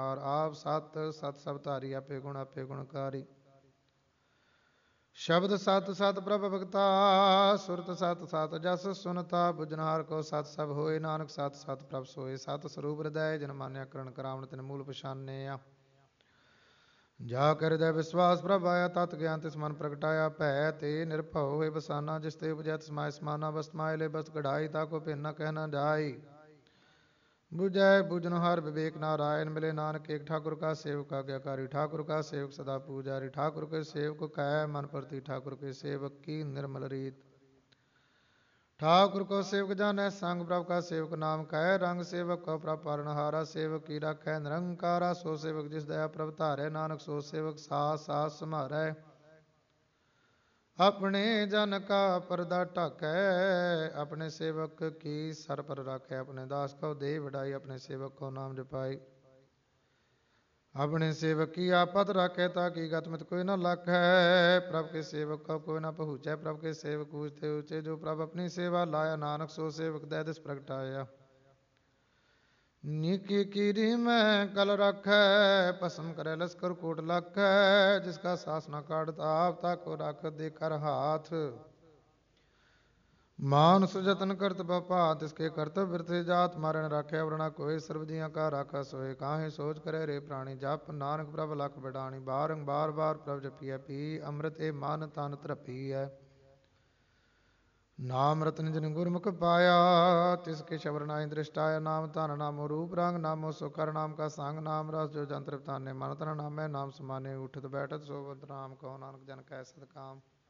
ਸਿਰਜਣਹਾਰ। ਆਪ ਸਤ ਸਤ ਸਭ ਧਾਰੀ, ਆਪੇ ਗੁਣਕਾਰੀ। ਸ਼ਬਦ ਸਤ ਸਤ ਪ੍ਰਭ ਭਗਤਾ, ਸੁਰਤ ਸਤ ਸਤ ਜਸ ਸੁਨਤਾ। ਬੁਝਨਹਾਰ ਕੋ ਸਤ ਸਭ ਹੋਏ, ਨਾਨਕ ਸਤ ਸਤ ਪ੍ਰਭ ਸੋਏ। ਸਤ ਸਰੂਪ ਹਿਰਦੈ ਜਿਨ ਮਾਨਿਆ, ਕਰਣ ਕਰਾਵਣ ਤਿਨ ਮੂਲ ਪਛਾਨਿਆ। ਜਾ ਕਰ ਹਿਰਦੈ ਵਿਸਵਾਸ ਪ੍ਰਭ ਆਇਆ, ਤਤ ਗਿਆਨ ਤਿਸ ਮਨ ਪ੍ਰਗਟਾਇਆ। ਭੈ ਤੇ ਨਿਰਭਉ ਹੋਏ ਬਸਾਨਾ, ਜਿਸ ਤੇ ਉਪਜੈ ਤਿਸ ਮਾਹਿ ਸਮਾਨਾ। ਵਸਤ ਮਾਹਿ ਲੈ ਬਸਤ ਕਢਾਈ, ਤਾਕੋ ਭਿੰਨ ਨ ਕਹਿ ਨ ਜਾਈ। ਬੁਝੈ ਬੁਝਨਹਾਰ ਵਿਵੇਕ ਨਾਰਾਇਣ, ਮਿਲੇ ਨਾਨਕ ਏਕ ਠਾकुर का सेवक आज्ञाकारी। ठाकुर का सेवक सदा पूजारी, ठाकुर के सेवक कह मन प्रति। ठाकुर के सेवक की निर्मल रीत, ठाकुर को सेवक जानै संग। प्रभु का सेवक नाम कह रंग, सेवक को प्रभ पालनहारा। सेवक की राखै निरंकारा, सो सेवक जिस दया प्रभ धारै। नानक सो सेवक सास सास सम्हारै, अपने जन का परदा ढाकै। अपने सेवक की सर पर राखै, अपने दास को दे वडाई। अपने सेवक को नाम जपाई, अपने सेवक की आपत राखै। ताकि गतमित कोई न लाखै, प्रभु के सेवक को कोई न पहुँचै। प्रभु के सेवक ऊँचते ऊँचे, जो प्रभु अपनी सेवा लाया। नानक सो सेवक दै दिस प्रगटाया। नीकी कीरी में कल रखै, भस्म करे लश्कर कोट लाखै। जिसका सास न काटता, आप ताको रख दे कर हाथ। मानुष जतन करत बपात, इसके कर्तव्य बिरथे जात। मारे न राखे अवर न कोय, सर्व जियां का राखा सोए। काहे सोच करे रे प्राणी, जप नानक प्रभ लख बिडाणी। बार बार प्रभ जपिए पी, अमृत ए मन तन तरपी है। नाम रतन जिन गुरमुख पाया, तिसके शबर नाहि दृष्टाया। नाम धन नामो रूप रंग, नामो सुकर नाम का संग। नाम रस जो जंत्र ताने, मन तन नामै नाम समाने। उठत बैठत सोवत राम, कहो नानक जन कह सत काम।